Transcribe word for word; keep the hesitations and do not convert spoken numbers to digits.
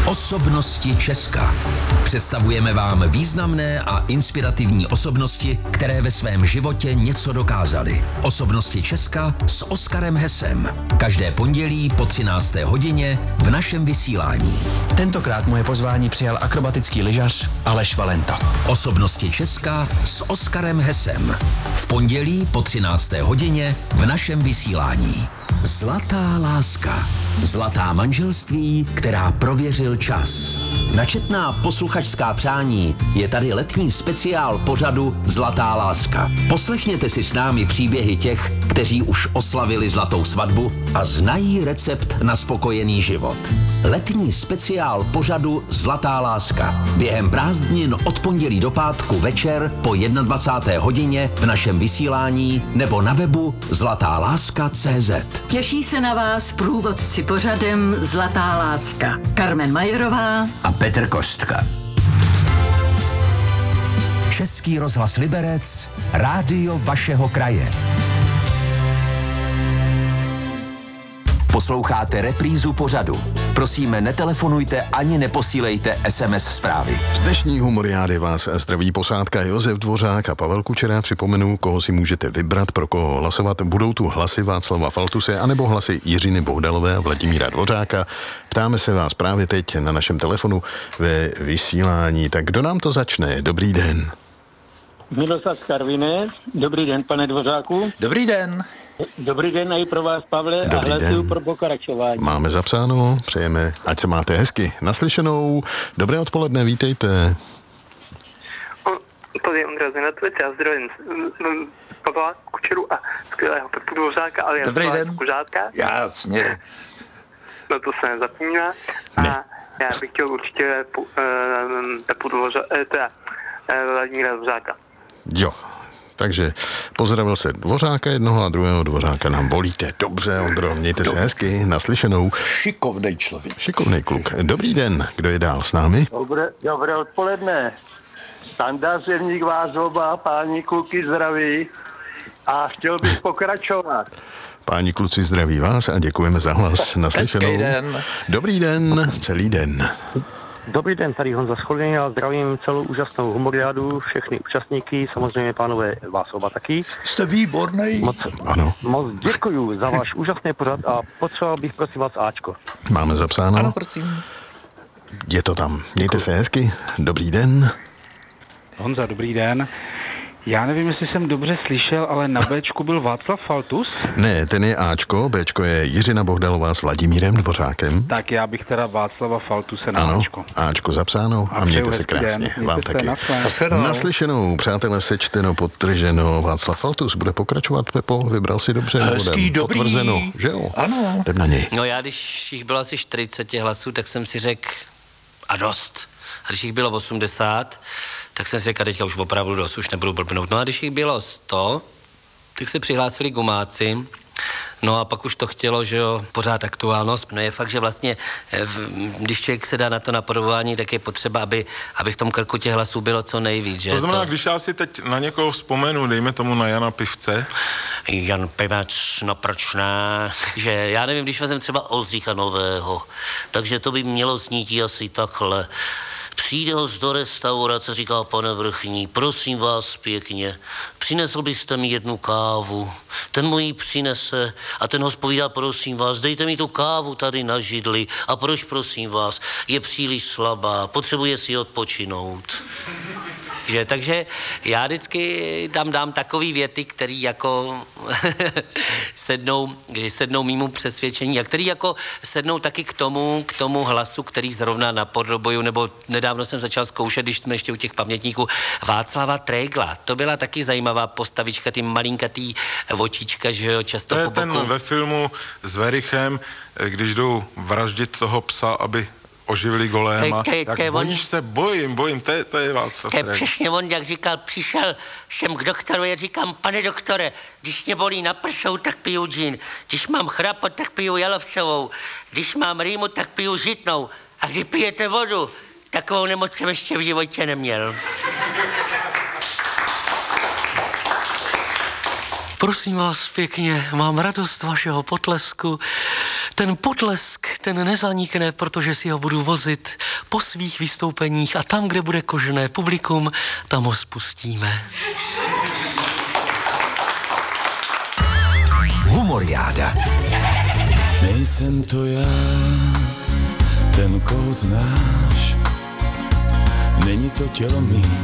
Osobnosti Česka. Představujeme vám významné a inspirativní osobnosti, které ve svém životě něco dokázaly. Osobnosti Česka s Oskarem Hesem. Každé pondělí po třinácté hodině v našem vysílání. Tentokrát moje pozvání přijal akrobatický lyžař Aleš Valenta. Osobnosti Česka s Oskarem Hesem. V pondělí po třinácté hodině v našem vysílání. Zlatá láska. Zlatá manželství, která prověřil čas. Na četná posluchačská přání je tady letní speciál pořadu Zlatá láska. Poslechněte si s námi příběhy těch, kteří už oslavili zlatou svatbu a znají recept na spokojený život. Letní speciál pořadu Zlatá láska. Během prázdnin od pondělí do pátku večer po dvacáté jedné hodině v našem vysílání nebo na webu zlatá láska tečka cé zet. Těší se na vás průvodci pořadem Zlatá láska. Carmen Majerová a Petr Kostka. Český rozhlas Liberec, rádio vašeho kraje. Posloucháte reprízu pořadu. Prosíme, netelefonujte ani neposílejte es em es zprávy. Z dnešní humoriády vás zdraví posádka Josef Dvořák a Pavel Kučera. Připomenu, koho si můžete vybrat, pro koho hlasovat. Budou tu hlasy Václava Faltuse anebo hlasy Jiřiny Bohdalové a Vladimíra Dvořáka. Ptáme se vás právě teď na našem telefonu ve vysílání. Tak kdo nám to začne? Dobrý den. Miloslav z Karviné. Dobrý den, pane Dvořáku. Dobrý den. Dobrý den i pro vás, Pavle, Dobrý a hlasuju den. pro pokračování. Máme zapsáno, přejeme, ať se máte hezky. Naslyšenou, dobré odpoledne, vítejte. Tady Ondra Zinatovič, já zdravím Pavla Kučeru a skvělého Pepu Dvořáka, ale Dobrý den. Kužátka. Jasně. No to se nezapomíná. A Ne. já bych chtěl určitě uh, Pepu Dvořáka, uh, teda uh, Vladimíra Dvořáka. Jo, takže pozdravil se Dvořáka jednoho a druhého Dvořáka nám volíte. Dobře, Ondro, mějte se hezky, naslyšenou. Šikovnej člověk. Šikovnej kluk. Dobrý den, kdo je dál s námi? Dobré, dobré odpoledne. Standa Zevník vás oba, páni kluky zdraví a chtěl bych pokračovat. Páni kluci, zdraví vás a děkujeme za hlas. Naslyšenou. Hezký den. Dobrý den, celý den. Dobrý den, tady Honza Scholný a zdravím celou úžasnou humoriádu, všechny účastníky, samozřejmě pánové vás oba taky. Jste výborný. Moc, Ano, moc děkuju za váš úžasný pořad a potřeboval bych prosím vás Ačko. máme zapsáno. Ano, prosím. Je to tam. Mějte se hezky. Dobrý den. Honza, dobrý den. Já nevím, jestli jsem dobře slyšel, ale na Bčku byl Václav Faltus. Ne, ten je Ačko, Bčko je Jiřina Bohdalová s Vladimírem Dvořákem. Tak já bych teda Václava Faltuse na Ano, Ačko. Ačko zapsáno a, A mějte přeju se hezký krásně. den. Vám Mějte se, taky. naslyšenou. Naslyšenou, přátelé, sečteno, podtrženo. Václav Faltus bude pokračovat, Pepo, vybral si dobře. Hezký, Jdem. dobrý. Potvrzeno, že jo? Ano. Jdem na něj. No já, když jich bylo asi čtyřicet hlasů, tak jsem si řekl a dost. A když jich bylo osmdesát, tak jsem si řekl, teďka už opravdu dost, už nebudu blbnout. No a když jich bylo sto, tak se přihlásili gumáci. No a pak už to chtělo, že jo, pořád aktuálnost. No je fakt, že vlastně, když člověk se dá na to napodobování, tak je potřeba, aby, aby v tom krku těch hlasů bylo co nejvíc, že? To znamená, to... když já si teď na někoho vzpomenu, dejme tomu na Jana Pivce. Jan Pivac, no proč ne? Že já nevím, když vezmeme třeba Oldřicha Nového, takže to by mělo znít asi takhle. Přijde host do restaurace, říká pane vrchní, prosím vás pěkně, přinesl byste mi jednu kávu. Ten mu ji přinese a ten host povídá, prosím vás, dejte mi tu kávu tady na židli. A proč, prosím vás, je příliš slabá, potřebuje si odpočinout. Že, takže já vždycky tam dám takový věty, který jako sednou, sednou mýmu přesvědčení a který jako sednou taky k tomu, k tomu hlasu, který zrovna napodobuju, nebo nedávno jsem začal zkoušet, když jsme ještě u těch pamětníků, Václava Trégla. To byla taky zajímavá postavička, ty malinkatý očička, že jo, často To je po boku. ten ve filmu s Verichem, když jdou vraždit toho psa, aby oživili Goléma. Ke- ke- Tak ke- bojíš se, bojím, bojím, to je, to je Václav To je Trégl. přesně on, jak říkal, přišel jsem k doktoru, já říkám, pane doktore, když mě bolí na prsou, tak piju džín, když mám chrapot, tak piju jalovcovou, když mám rýmu, tak piju žitnou a když pijete vodu, takovou nemoc jsem ještě v životě neměl. Prosím vás pěkně, mám radost vašeho potlesku. ten potlesk, ten nezanikne, protože si ho budu vozit po svých vystoupeních a tam, kde bude kožené publikum, tam ho spustíme. Humoriáda. Nejsem to já, ten, koho znáš, není to tělo mý.